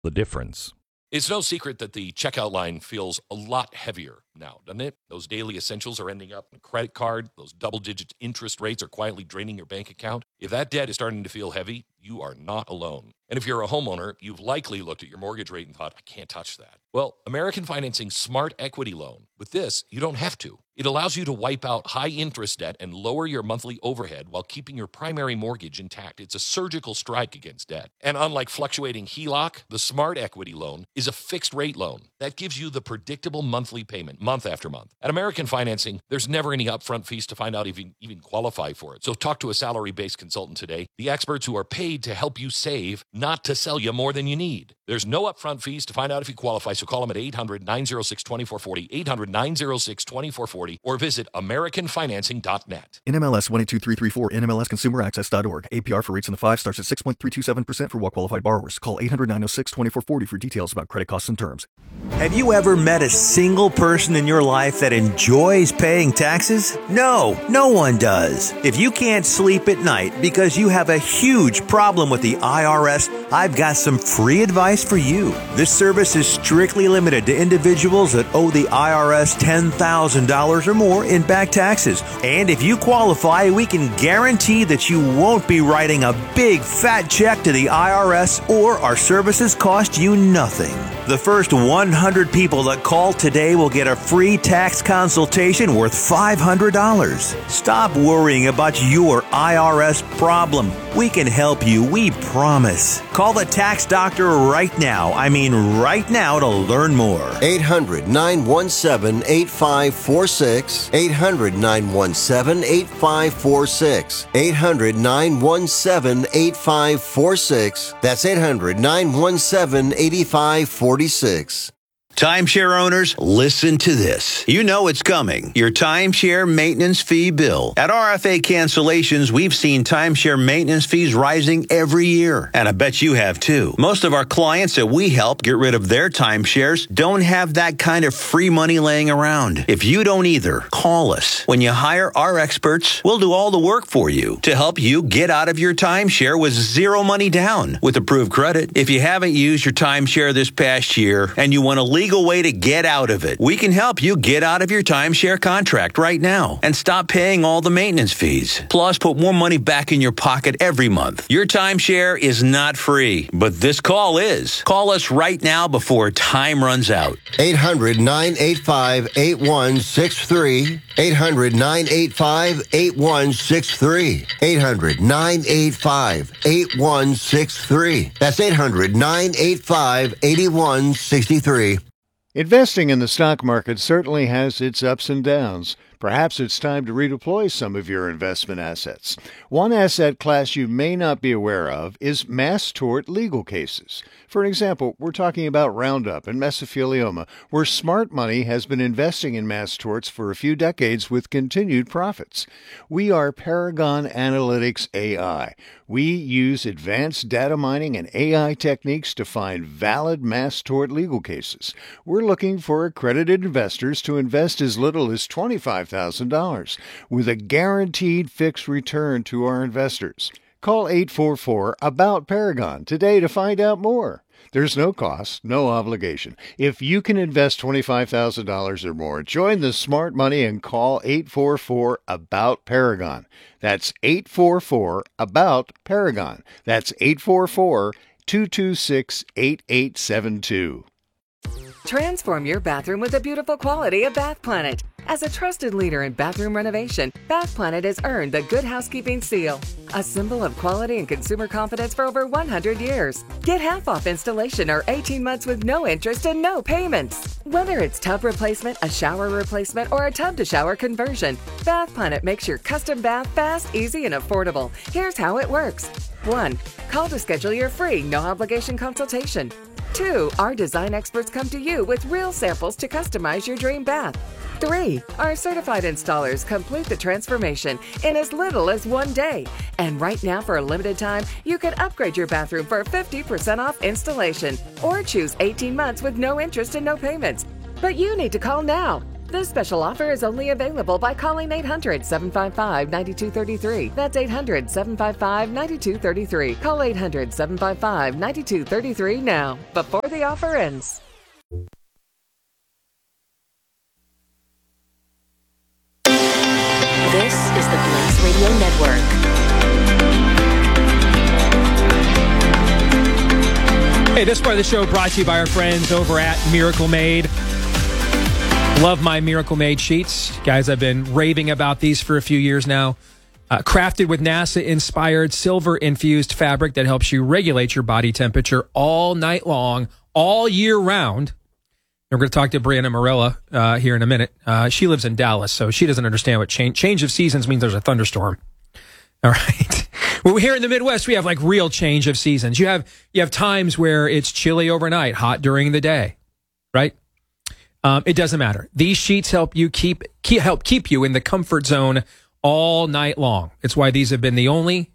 the difference. It's no secret that the checkout line feels a lot heavier now, doesn't it? Those daily essentials are ending up in a credit card. Those double-digit interest rates are quietly draining your bank account. If that debt is starting to feel heavy, you are not alone. And if you're a homeowner, you've likely looked at your mortgage rate and thought, I can't touch that. Well, American Financing Smart Equity Loan. With this, you don't have to. It allows you to wipe out high-interest debt and lower your monthly overhead while keeping your primary mortgage intact. It's a surgical strike against debt. And unlike fluctuating HELOC, the Smart Equity Loan is a fixed-rate loan. That gives you the predictable monthly payment, month after month. At American Financing, there's never any upfront fees to find out if you even qualify for it. So talk to a salary-based consultant today, the experts who are paid to help you save, not to sell you more than you need. There's no upfront fees to find out if you qualify, so call them at 800-906-2440, 800-906-2440, or visit AmericanFinancing.net. NMLS 122334, NMLSConsumerAccess.org. APR for rates in the 5 starts at 6.327% for well-qualified borrowers. Call 800-906-2440 for details about credit costs and terms. Have you ever met a single person in your life that enjoys paying taxes? No, no one does. If you can't sleep at night because you have a huge problem with the IRS, I've got some free advice for you. This service is strictly limited to individuals that owe the IRS $10,000 or more in back taxes. And if you qualify, we can guarantee that you won't be writing a big fat check to the IRS, or our services cost you nothing. The first 100 people that call today will get a free tax consultation worth $500. Stop worrying about your IRS problem. We can help you, we promise. Call the tax doctor right now. I mean right now, to learn more. 800-917-8546. 800-917-8546. 800-917-8546. That's 800-917-8546. Timeshare owners, listen to this. You know it's coming. Your timeshare maintenance fee bill. At RFA Cancellations, we've seen timeshare maintenance fees rising every year. And I bet you have too. Most of our clients that we help get rid of their timeshares don't have that kind of free money laying around. If you don't either, call us. When you hire our experts, we'll do all the work for you to help you get out of your timeshare with zero money down with approved credit. If you haven't used your timeshare this past year and you want to legal way to get out of it, we can help you get out of your timeshare contract right now and stop paying all the maintenance fees. Plus, put more money back in your pocket every month. Your timeshare is not free, but this call is. Call us right now before time runs out. 800-985-8163. 800-985-8163. 800-985-8163. That's 800-985-8163. Investing in the stock market certainly has its ups and downs. Perhaps it's time to redeploy some of your investment assets. One asset class you may not be aware of is mass tort legal cases. For example, we're talking about Roundup and mesothelioma, where smart money has been investing in mass torts for a few decades with continued profits. We are Paragon Analytics AI. We use advanced data mining and AI techniques to find valid mass tort legal cases. We're looking for accredited investors to invest as little as $25,000 with a guaranteed fixed return to our investors. Call 844-ABOUT-PARAGON today to find out more. There's no cost, no obligation. If you can invest $25,000 or more, join the smart money and call 844-ABOUT-PARAGON. That's 844-ABOUT-PARAGON. That's 844-226-8872. Transform your bathroom with the beautiful quality of Bath Planet. As a trusted leader in bathroom renovation, Bath Planet has earned the Good Housekeeping Seal, a symbol of quality and consumer confidence for over 100 years. Get half off installation or 18 months with no interest and no payments. Whether it's tub replacement, a shower replacement, or a tub-to-shower conversion, Bath Planet makes your custom bath fast, easy, and affordable. Here's how it works. 1. Call to schedule your free, no-obligation consultation. 2. Our design experts come to you with real samples to customize your dream bath. 3. Our certified installers complete the transformation in as little as 1 day. And right now, for a limited time, you can upgrade your bathroom for 50% off installation or choose 18 months with no interest and no payments. But you need to call now. This special offer is only available by calling 800-755-9233. That's 800-755-9233. Call 800-755-9233 now, before the offer ends. This is the Blaze Radio Network. Hey, this part of the show brought to you by our friends over at Miracle Made. Love my Miracle Made sheets. Guys, I've been raving about these for a few years now. Crafted with NASA-inspired silver-infused fabric that helps you regulate your body temperature all night long, all year round. We're going to talk to Brianna Morella here in a minute. She lives in Dallas, so she doesn't understand what change of seasons means. There's a thunderstorm. All right. Well, here in the Midwest, we have like real change of seasons. You have times where it's chilly overnight, hot during the day, right? It doesn't matter. These sheets help you keep you in the comfort zone all night long. It's why these have been the only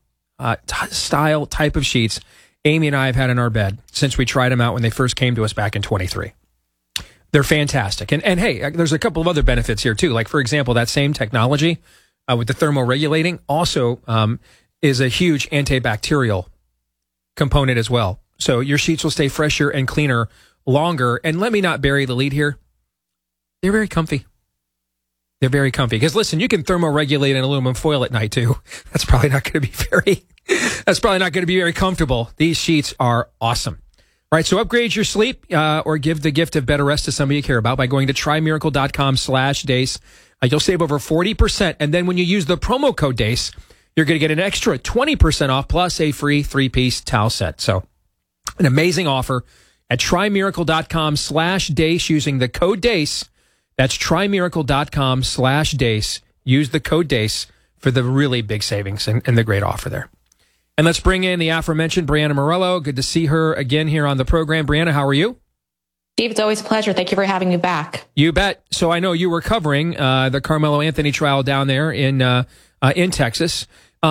style type of sheets Amy and I have had in our bed since we tried them out when they first came to us back in 23. They're fantastic. And hey, there's a couple of other benefits here too. Like, for example, that same technology with the thermoregulating also is a huge antibacterial component as well. So your sheets will stay fresher and cleaner longer. And let me not bury the lead here. They're very comfy. They're very comfy. Because listen, you can thermoregulate in aluminum foil at night too. That's probably not going to be very comfortable. These sheets are awesome. All right, so upgrade your sleep or give the gift of better rest to somebody you care about by going to trymiracle.com/Deace. You'll save over 40%. And then when you use the promo code DACE, you're going to get an extra 20% off plus a free 3-piece towel set. So an amazing offer at trymiracle.com/Deace using the code DACE. That's trymiracle.com/Deace. Use the code DACE for the really big savings and the great offer there. And let's bring in the aforementioned Brianna Morello. Good to see her again here on the program. Brianna, how are you? Steve, it's always a pleasure. Thank you for having me back. You bet. So I know you were covering the Carmelo Anthony trial down there in Texas.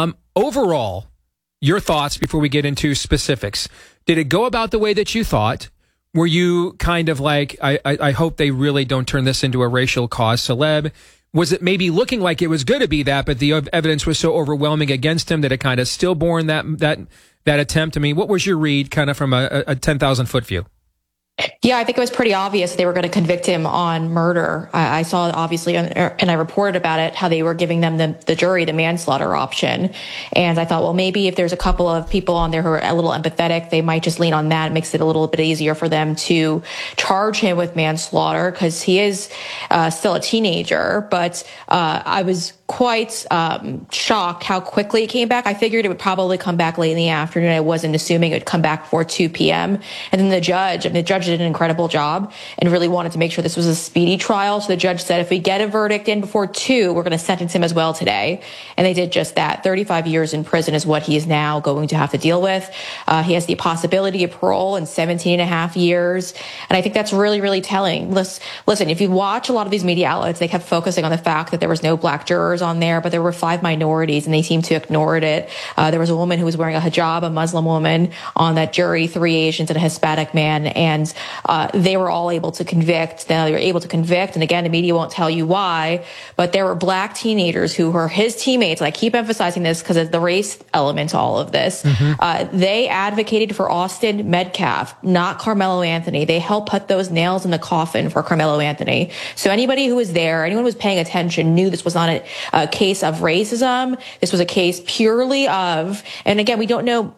Overall, your thoughts before we get into specifics. Did it go about the way that you thought? Were you kind of like, I hope they really don't turn this into a racial cause celeb? Was it maybe looking like it was going to be that, but the evidence was so overwhelming against him that it kind of stillborn that attempt? I mean, what was your read kind of from a 10,000-foot view? Yeah, I think it was pretty obvious they were going to convict him on murder. I saw, obviously, and I reported about it, how they were giving them the jury the manslaughter option. And I thought, well, maybe if there's a couple of people on there who are a little empathetic, they might just lean on that. It makes it a little bit easier for them to charge him with manslaughter because he is still a teenager. But I was quite shocked how quickly it came back. I figured it would probably come back late in the afternoon. I wasn't assuming it would come back before 2 p.m. And then the judge did an incredible job and really wanted to make sure this was a speedy trial. So the judge said, if we get a verdict in before 2, we're going to sentence him as well today. And they did just that. 35 years in prison is what he is now going to have to deal with. He has the possibility of parole in 17 and a half years. And I think that's really, really telling. Listen, if you watch a lot of these media outlets, they kept focusing on the fact that there was no black jurors on there, but there were 5 minorities and they seemed to ignore it. There was a woman who was wearing a hijab, a Muslim woman on that jury, 3 Asians and a Hispanic man. And they were all able to convict. Now they were able to convict. And again, the media won't tell you why, but there were black teenagers who were his teammates. And I keep emphasizing this because of the race element to all of this. Mm-hmm. They advocated for Austin Metcalf, not Carmelo Anthony. They helped put those nails in the coffin for Carmelo Anthony. So anybody who was there, anyone who was paying attention knew this was not a case of racism. This was a case purely of, and again, we don't know,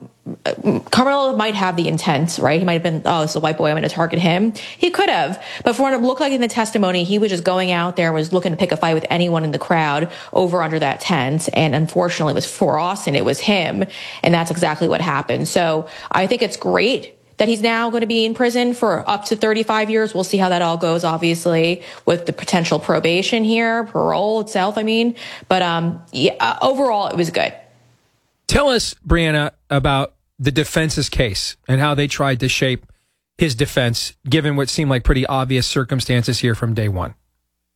Carmelo might have the intent, right? He might have been, oh, this is a white boy, I'm going to target him. He could have. But for what it looked like in the testimony, he was just going out there and was looking to pick a fight with anyone in the crowd over under that tent. And unfortunately, it was for Austin. It was him. And that's exactly what happened. So I think it's great that he's now going to be in prison for up to 35 years. We'll see how that all goes, obviously, with the potential probation here, parole itself, I mean. But overall, it was good. Tell us, Brianna, about the defense's case and how they tried to shape his defense, given what seemed like pretty obvious circumstances here from day one.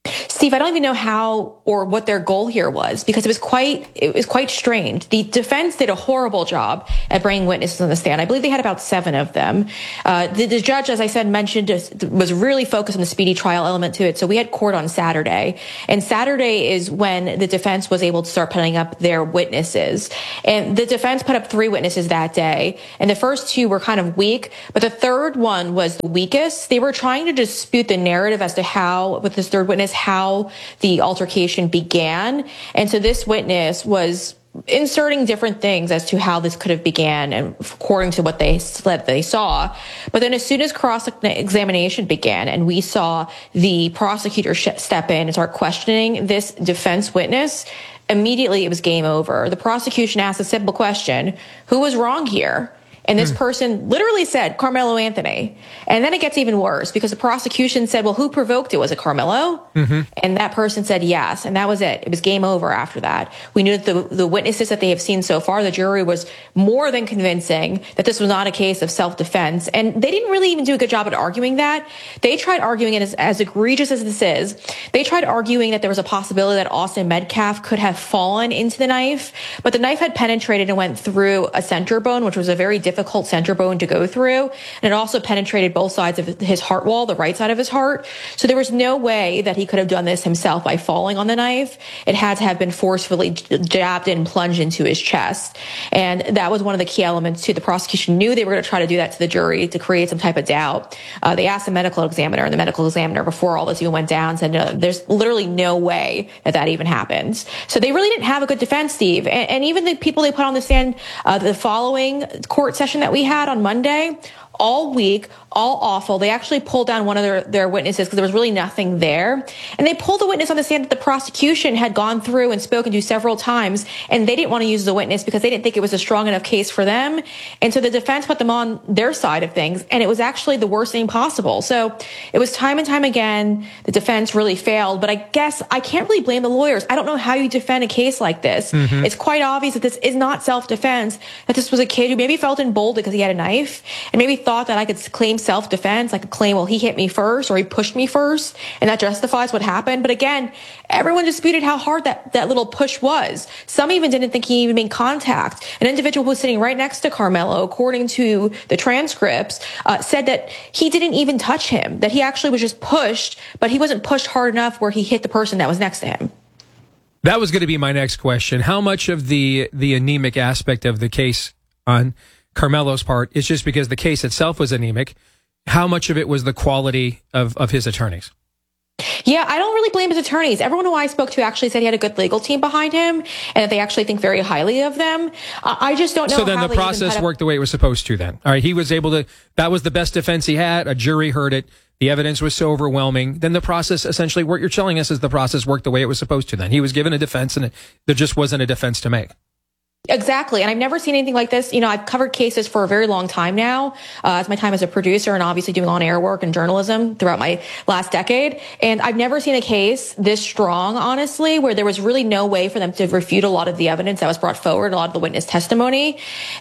Steve, I don't even know how or what their goal here was, because it was quite strange. The defense did a horrible job at bringing witnesses on the stand. I believe they had about 7 of them. The judge, as I said, mentioned, was really focused on the speedy trial element to it. So we had court on Saturday, and Saturday is when the defense was able to start putting up their witnesses. And the defense put up 3 witnesses that day, and the first 2 were kind of weak, but the third one was the weakest. They were trying to dispute the narrative as to how, with this third witness, how the altercation began. And so this witness was inserting different things as to how this could have began, and according to what they said they saw. But then as soon as cross-examination began and we saw the prosecutor step in and start questioning this defense witness, immediately it was game over. The prosecution asked a simple question: who was wrong here? And this person literally said, Carmelo Anthony. And then it gets even worse, because the prosecution said, well, who provoked it? Was it Carmelo? And that person said yes. And that was it. It was game over after that. We knew that the witnesses that they have seen so far, the jury was more than convincing that this was not a case of self-defense. And they didn't really even do a good job at arguing that. They tried arguing it as egregious as this is. They tried arguing that there was a possibility that Austin Metcalf could have fallen into the knife, but the knife had penetrated and went through a center bone, which was a very difficult center bone to go through. And it also penetrated both sides of his heart wall, the right side of his heart. So there was no way that he could have done this himself by falling on the knife. It had to have been forcefully jabbed and plunged into his chest. And that was one of the key elements too. The prosecution knew they were going to try to do that to the jury to create some type of doubt. They asked the medical examiner, and the medical examiner, before all this even went down, said, no, there's literally no way that even happens. So they really didn't have a good defense, Steve. And even the people they put on the stand, the following court session that we had on Monday, all weak, all awful. They actually pulled down one of their witnesses because there was really nothing there. And they pulled a witness on the stand that the prosecution had gone through and spoken to several times, and they didn't want to use the witness because they didn't think it was a strong enough case for them. And so the defense put them on their side of things, and it was actually the worst thing possible. So it was time and time again, the defense really failed. But I guess I can't really blame the lawyers. I don't know how you defend a case like this. It's quite obvious that this is not self-defense, that this was a kid who maybe felt emboldened because he had a knife and maybe thought that I could claim self-defense. I could claim, well, he hit me first or he pushed me first, and that justifies what happened. But again, everyone disputed how hard that little push was. Some even didn't think he even made contact. An individual who was sitting right next to Carmelo, according to the transcripts, said that he didn't even touch him, that he actually was just pushed, but he wasn't pushed hard enough where he hit the person that was next to him. That was going to be my next question. How much of the anemic aspect of the case on Carmelo's part is just because the case itself was anemic? How much of it was the quality of his attorneys? Yeah, I don't really blame his attorneys. Everyone who I spoke to actually said he had a good legal team behind him and that they actually think very highly of them. I just don't know. So then the process worked the way it was supposed to then. All right, he was able to, that was the best defense he had. A jury heard it. The evidence was so overwhelming. Then the process essentially, what you're telling us is the process worked the way it was supposed to then. He was given a defense, and there just wasn't a defense to make. Exactly. And I've never seen anything like this. You know, I've covered cases for a very long time now, as my time as a producer and obviously doing on-air work and journalism throughout my last decade. And I've never seen a case this strong, honestly, where there was really no way for them to refute a lot of the evidence that was brought forward, a lot of the witness testimony.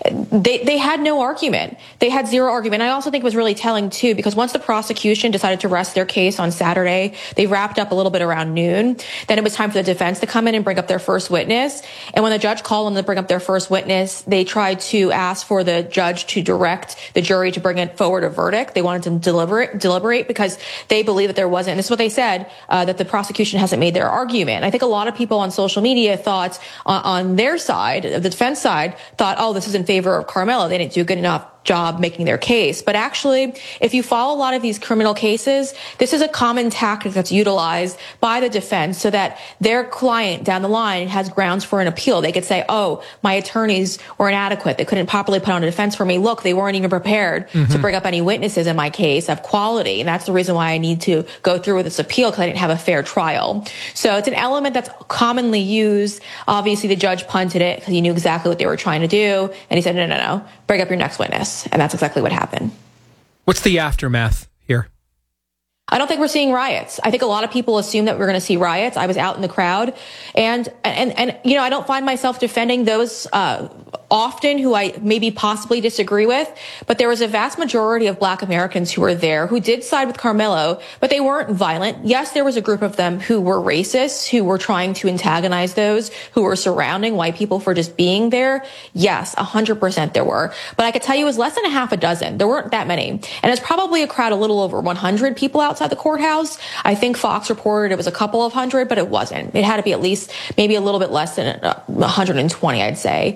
They had no argument. They had zero argument. I also think it was really telling, too, because once the prosecution decided to rest their case on Saturday, they wrapped up a little bit around noon. Then it was time for the defense to come in and bring up their first witness. And when the judge called them to bring up their first witness, they tried to ask for the judge to direct the jury to bring it forward a verdict. They wanted to deliberate because they believe that there wasn't, and this is what they said, that the prosecution hasn't made their argument. I think a lot of people on social media thought on their side, the defense side, thought, oh, this is in favor of Carmelo. They didn't do a good enough job making their case. But actually, if you follow a lot of these criminal cases, this is a common tactic that's utilized by the defense so that their client down the line has grounds for an appeal. They could say, oh, my attorneys were inadequate. They couldn't properly put on a defense for me. Look, they weren't even prepared to bring up any witnesses in my case of quality. And that's the reason why I need to go through with this appeal, because I didn't have a fair trial. So it's an element that's commonly used. Obviously, the judge punted it because he knew exactly what they were trying to do. And he said, no, bring up your next witness. And that's exactly what happened. What's the aftermath here? I don't think we're seeing riots. I think a lot of people assume that we're going to see riots. I was out in the crowd, and you know, I don't find myself defending those often who I maybe possibly disagree with, but there was a vast majority of Black Americans who were there who did side with Carmelo, but they weren't violent. Yes, there was a group of them who were racist, who were trying to antagonize those who were surrounding white people for just being there. Yes, 100% there were. But I could tell you it was less than a half a dozen. There weren't that many. And it's probably a crowd a little over 100 people outside the courthouse. I think Fox reported it was a couple of hundred, but it wasn't. It had to be at least maybe a little bit less than 120, I'd say.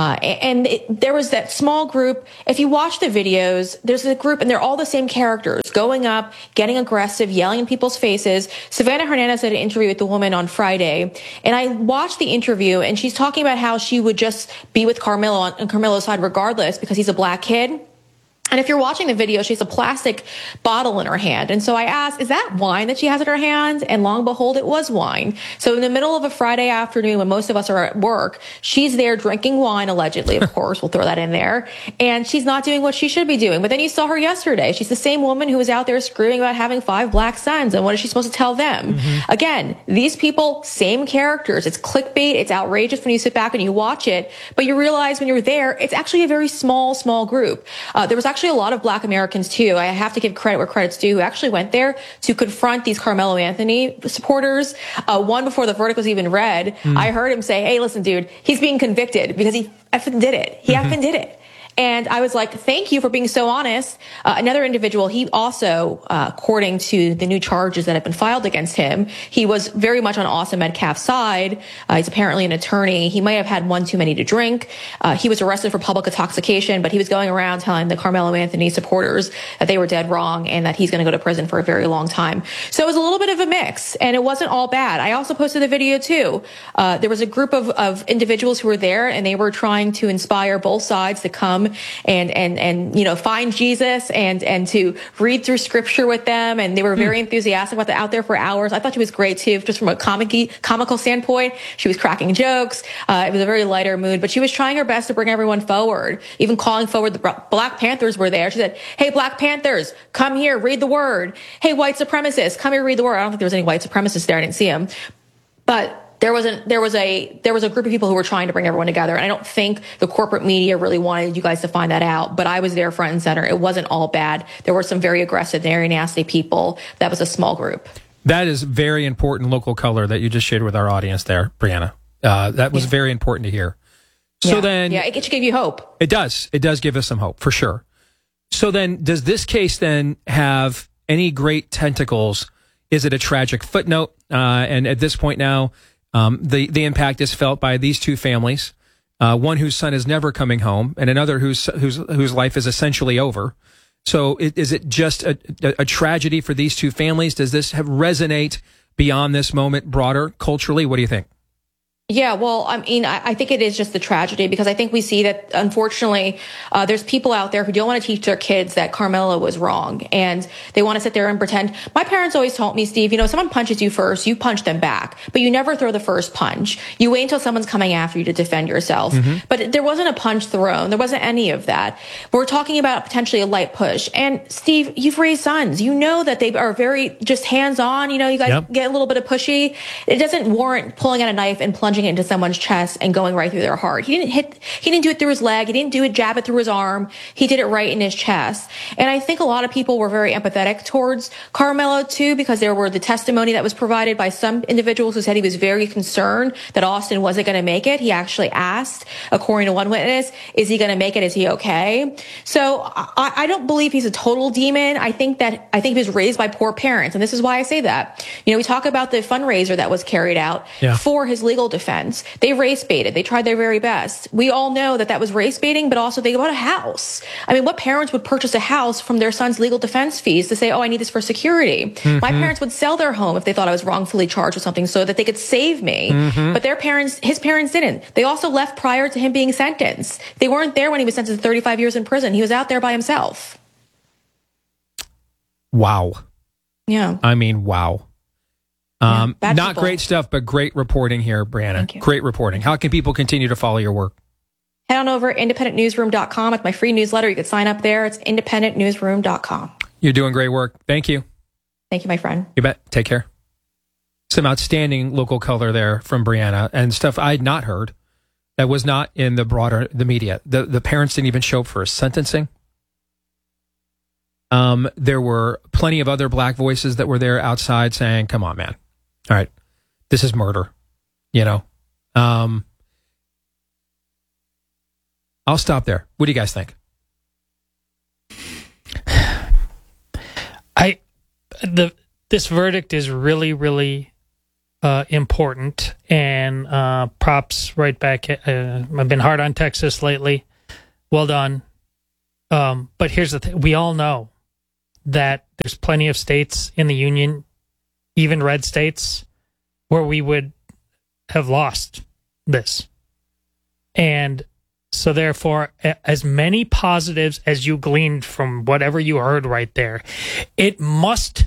There was that small group. If you watch the videos, there's a group and they're all the same characters going up, getting aggressive, yelling in people's faces. Savannah Hernandez did an interview with the woman on Friday, and I watched the interview, and she's talking about how she would just be with Carmelo on Carmelo's side regardless because he's a Black kid. And if you're watching the video, she has a plastic bottle in her hand. And so I asked, is that wine that she has in her hand? And lo and behold, it was wine. So in the middle of a Friday afternoon when most of us are at work, she's there drinking wine, allegedly, of course, we'll throw that in there. And she's not doing what she should be doing. But then you saw her yesterday. She's the same woman who was out there screaming about having 5 Black sons. And what is she supposed to tell them? Again, these people, same characters. It's clickbait. It's outrageous when you sit back and you watch it. But you realize when you're there, it's actually a very small group. There was actually a lot of Black Americans too. I have to give credit where credit's due, who actually went there to confront these Carmelo Anthony supporters. One before the verdict was even read, I heard him say, hey, listen, dude, he's being convicted because he effing did it. He effing did it. And I was like, thank you for being so honest. Another individual, he also, according to the new charges that have been filed against him, he was very much on Austin Metcalf's side. He's apparently an attorney. He might have had one too many to drink. He was arrested for public intoxication, but he was going around telling the Carmelo Anthony supporters that they were dead wrong and that he's going to go to prison for a very long time. So it was a little bit of a mix, and it wasn't all bad. I also posted a video too. There was a group of individuals who were there, and they were trying to inspire both sides to come and you know, find Jesus and to read through scripture with them. And they were very enthusiastic about out there for hours. I thought she was great too, just from a comical standpoint. She was cracking jokes. It was a very lighter mood, but she was trying her best to bring everyone forward, even calling forward the Black Panthers were there. She said, hey, Black Panthers, come here, read the word. Hey, white supremacists, come here, read the word. I don't think there was any white supremacists there. I didn't see them, but there was a group of people who were trying to bring everyone together. And I don't think the corporate media really wanted you guys to find that out, but I was there front and center. It wasn't all bad. There were some very aggressive, very nasty people. That was a small group. That is very important local color that you just shared with our audience there, Brianna. That was very important to hear. So then, it should give you hope. It does. It does give us some hope, for sure. So then, does this case then have any great tentacles? Is it a tragic footnote? And at this point now, the impact is felt by these two families, one whose son is never coming home, and another whose life is essentially over. So is it just a tragedy for these two families? Does this resonate beyond this moment broader culturally? What do you think? Yeah, well, I mean, I think it is just the tragedy, because I think we see that, unfortunately, there's people out there who don't want to teach their kids that Carmelo was wrong, and they want to sit there and pretend. My parents always told me, Steve, you know, if someone punches you first, you punch them back, but you never throw the first punch. You wait until someone's coming after you to defend yourself. But there wasn't a punch thrown. There wasn't any of that. We're talking about potentially a light push. And Steve, you've raised sons. You know that they are very just hands-on. You know, you guys get a little bit of pushy. It doesn't warrant pulling out a knife and plunging into someone's chest and going right through their heart. He didn't do it through his leg. He didn't jab it through his arm. He did it right in his chest. And I think a lot of people were very empathetic towards Carmelo too, because there were the testimony that was provided by some individuals who said he was very concerned that Austin wasn't going to make it. He actually asked, according to one witness, is he going to make it? Is he okay? So I don't believe he's a total demon. I think he was raised by poor parents. And this is why I say that. You know, we talk about the fundraiser that was carried out for his legal defense. They race baited. They tried their very best. We all know that was race baiting, but also they bought a house. I mean, what parents would purchase a house from their son's legal defense fees to say, oh, I need this for security? My parents would sell their home if they thought I was wrongfully charged with something so that they could save me. But his parents didn't. They also left prior to him being sentenced. They weren't there when he was sentenced to 35 years in prison. He was out there by himself. Wow. Yeah. I mean, wow. Not people. Great stuff, but great reporting here, Brianna. Great reporting. How can people continue to follow your work? Head on over independentnewsroom.com. It's my free newsletter. You can sign up there. It's independentnewsroom.com. You're doing great work. Thank you. Thank you, my friend. You bet. Take care. Some outstanding local color there from Brianna and stuff I had not heard that was not in the media. The parents didn't even show up for a sentencing. There were plenty of other black voices that were there outside saying, come on, man. All right. This is murder. You know? I'll stop there. What do you guys think? This verdict is really, really important, and props right back. I've been hard on Texas lately. Well done. But here's the thing. We all know that there's plenty of states in the union, even red states, where we would have lost this. And so therefore, as many positives as you gleaned from whatever you heard right there, it must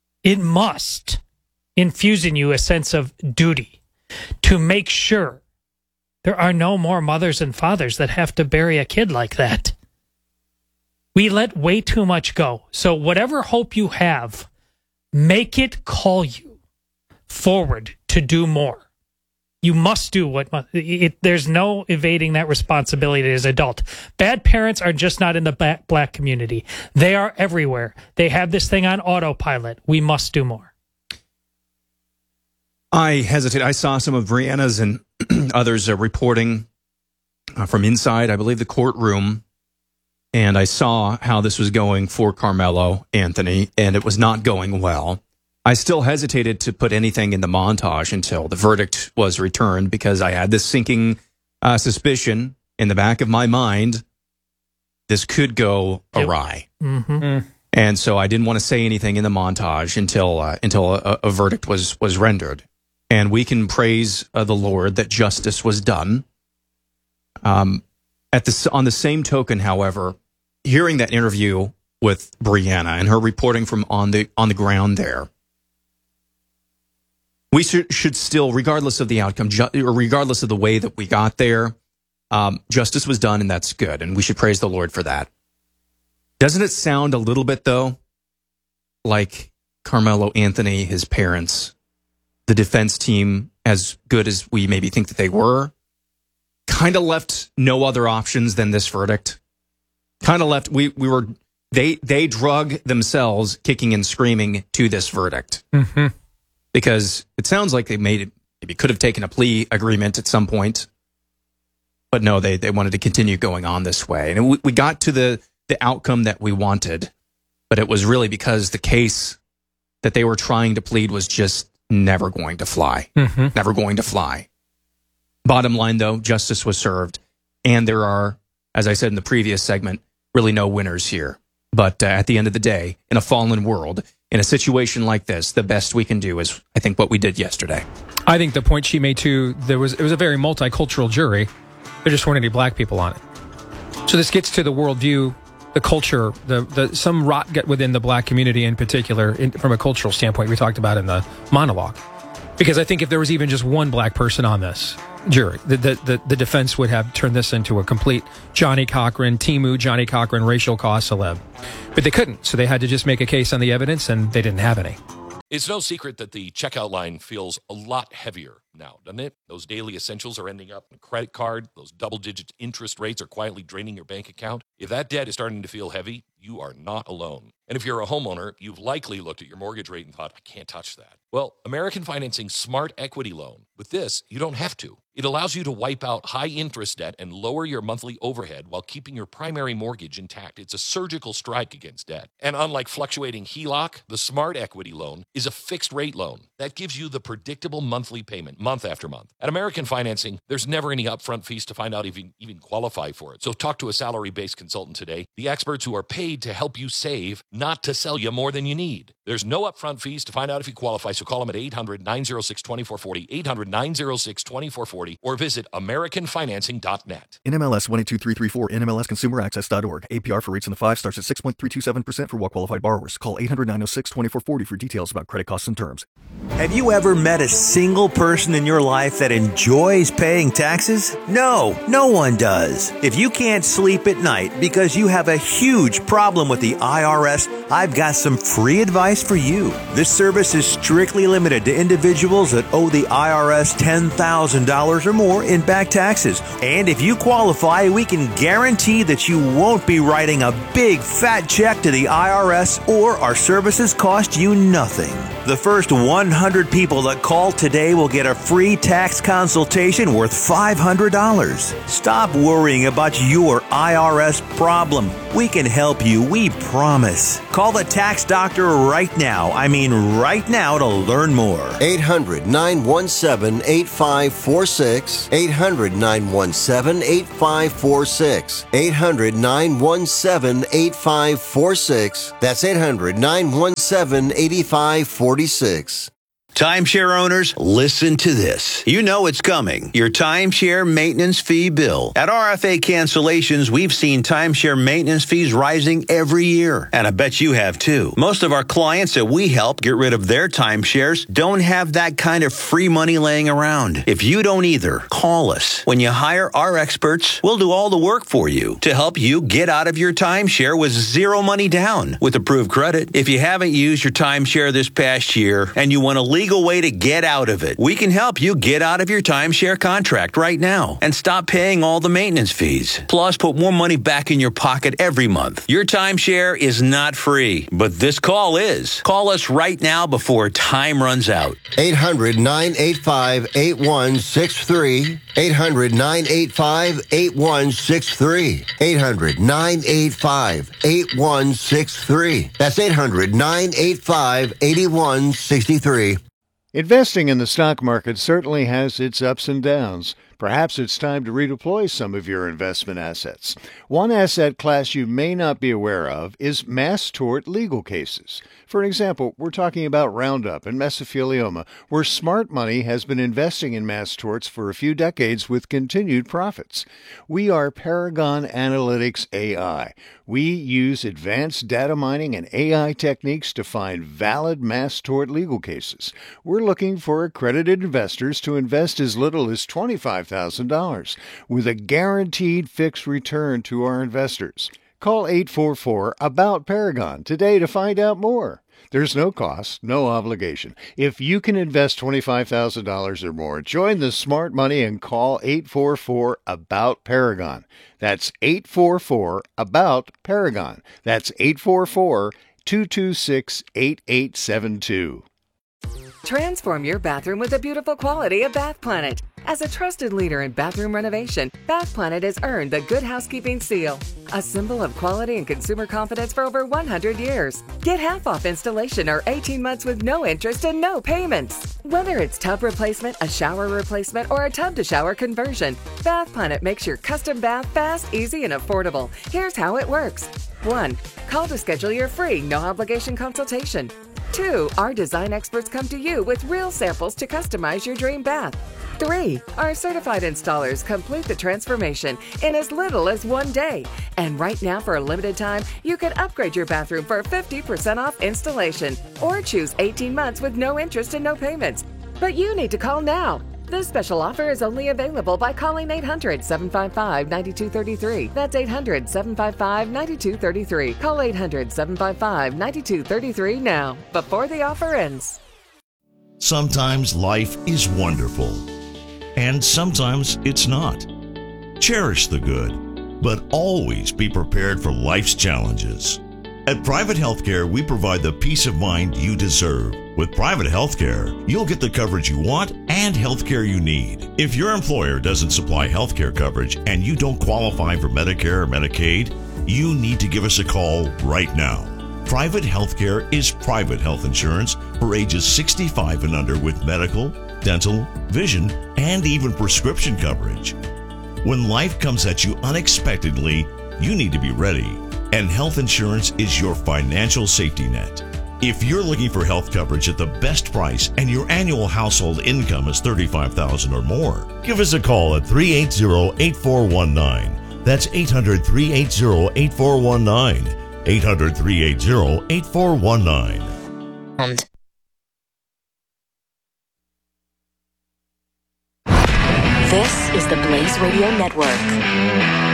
infuse in you a sense of duty to make sure there are no more mothers and fathers that have to bury a kid like that. We let way too much go. So whatever hope you have, make it call you forward to do more. You must do what there's no evading that responsibility as an adult. Bad parents are just not in the black community. They are everywhere. They have this thing on autopilot. We must do more. I hesitate. I saw some of Brianna's and others reporting from inside, I believe, the courtroom, and I saw how this was going for Carmelo Anthony, and it was not going well. I still hesitated to put anything in the montage until the verdict was returned because I had this sinking suspicion in the back of my mind this could go awry. Mm-hmm. And so I didn't want to say anything in the montage until a verdict was rendered. And we can praise the Lord that justice was done. On the same token, however, hearing that interview with Brianna and her reporting from on the ground there, we should still, regardless of the outcome, or regardless of the way that we got there, justice was done, and that's good, and we should praise the Lord for that. Doesn't it sound a little bit, though, like Carmelo Anthony, his parents, the defense team, as good as we maybe think that they were, kind of left no other options than this verdict? Kind of left, they drug themselves kicking and screaming to this verdict. Mm-hmm. Because it sounds like they maybe could have taken a plea agreement at some point. But no, they wanted to continue going on this way. And we got to the outcome that we wanted, but it was really because the case that they were trying to plead was just never going to fly. Mm-hmm. Never going to fly. Bottom line, though, justice was served. And there are, as I said in the previous segment, really no winners here. But at the end of the day, in a fallen world, in a situation like this, the best we can do is, I think, what we did yesterday. I think the point she made, too, it was a very multicultural jury. There just weren't any black people on it. So this gets to the worldview, the culture, some rot get within the black community in particular, from a cultural standpoint we talked about in the monologue. Because I think if there was even just one black person on this jury, the defense would have turned this into a complete Johnny Cochran racial cause celeb. But they couldn't, so they had to just make a case on the evidence, and they didn't have any. It's no secret that the checkout line feels a lot heavier now, doesn't it? Those daily essentials are ending up in a credit card. Those double-digit interest rates are quietly draining your bank account. If that debt is starting to feel heavy, you are not alone. And if you're a homeowner, you've likely looked at your mortgage rate and thought, I can't touch that. Well, American Financing Smart Equity Loan. With this, you don't have to. It allows you to wipe out high-interest debt and lower your monthly overhead while keeping your primary mortgage intact. It's a surgical strike against debt. And unlike fluctuating HELOC, the Smart Equity Loan is a fixed-rate loan. That gives you the predictable monthly payment, month after month. At American Financing, there's never any upfront fees to find out if you even qualify for it. So talk to a salary-based consultant today, the experts who are paid to help you save, not to sell you more than you need. There's no upfront fees to find out if you qualify, so call them at 800-906-2440, 800-906-2440, or visit AmericanFinancing.net. NMLS 122334, NMLSConsumerAccess.org. APR for rates in the 5 starts at 6.327% for well-qualified borrowers. Call 800-906-2440 for details about credit costs and terms. Have you ever met a single person person in your life that enjoys paying taxes? No, no one does. If you can't sleep at night because you have a huge problem with the IRS, I've got some free advice for you. This service is strictly limited to individuals that owe the IRS $10,000 or more in back taxes. And if you qualify, we can guarantee that you won't be writing a big fat check to the IRS, or our services cost you nothing. The first 100 people that call today will get a free tax consultation worth $500. Stop worrying about your IRS problem. We can help you, we promise. Call the tax doctor right now. I mean right now, to learn more. 800-917-8546. 800-917-8546. 800-917-8546. That's 800-917-8546. Timeshare owners, listen to this. You know it's coming. Your timeshare maintenance fee bill. At RFA Cancellations, we've seen timeshare maintenance fees rising every year. And I bet you have too. Most of our clients that we help get rid of their timeshares don't have that kind of free money laying around. If you don't either, call us. When you hire our experts, we'll do all the work for you to help you get out of your timeshare with zero money down with approved credit. If you haven't used your timeshare this past year and you want to legal way to get out of it, we can help you get out of your timeshare contract right now and stop paying all the maintenance fees. Plus, put more money back in your pocket every month. Your timeshare is not free, but this call is. Call us right now before time runs out. 800-985-8163. 800-985-8163. 800-985-8163. That's 800-985-8163. Investing in the stock market certainly has its ups and downs. Perhaps it's time to redeploy some of your investment assets. One asset class you may not be aware of is mass tort legal cases. For example, we're talking about Roundup and mesothelioma, where smart money has been investing in mass torts for a few decades with continued profits. We are Paragon Analytics AI. We use advanced data mining and AI techniques to find valid mass tort legal cases. We're looking for accredited investors to invest as little as $25,000 with a guaranteed fixed return to our investors. Call 844-ABOUT-PARAGON today to find out more. There's no cost, no obligation. If you can invest $25,000 or more, join the smart money and call 844-ABOUT-PARAGON. That's 844-ABOUT-PARAGON. That's 844-226-8872. Transform your bathroom with the beautiful quality of Bath Planet. As a trusted leader in bathroom renovation, Bath Planet has earned the Good Housekeeping seal, a symbol of quality and consumer confidence for over 100 years. Get half off installation or 18 months with no interest and no payments. Whether it's tub replacement, a shower replacement, or a tub-to-shower conversion, Bath Planet makes your custom bath fast, easy, and affordable. Here's how it works. 1. Call to schedule your free, no-obligation consultation. 2. Our design experts come to you with real samples to customize your dream bath. 3. Our certified installers complete the transformation in as little as 1 day. And right now, for a limited time, you can upgrade your bathroom for 50% off installation or choose 18 months with no interest and no payments. But you need to call now. This special offer is only available by calling 800-755-9233. That's 800-755-9233. Call 800-755-9233 now, before the offer ends. Sometimes life is wonderful, and sometimes it's not. Cherish the good, but always be prepared for life's challenges. At Private Healthcare, we provide the peace of mind you deserve. With Private Healthcare, you'll get the coverage you want and healthcare you need. If your employer doesn't supply healthcare coverage and you don't qualify for Medicare or Medicaid, you need to give us a call right now. Private Healthcare is private health insurance for ages 65 and under with medical, dental, vision, and even prescription coverage. When life comes at you unexpectedly, you need to be ready, and health insurance is your financial safety net. If you're looking for health coverage at the best price and your annual household income is $35,000 or more, give us a call at 380-8419. That's 800-380-8419. 800-380-8419. This is the Blaze Radio Network.